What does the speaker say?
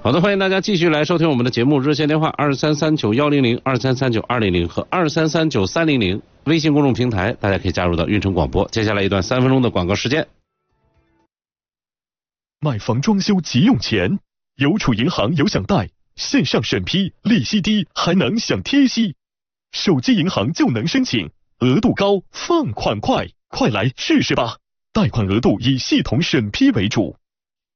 好的，欢迎大家继续来收听我们的节目，热线电话2339-100、2339-200和2339-300，微信公众平台大家可以加入到运城广播。接下来一段3分钟的广告时间。 买房装修急用钱，邮储银行有享贷，线上审批，利息低，还能享贴息，手机银行就能申请，额度高，放款快，快来试试吧！贷款额度以系统审批为主。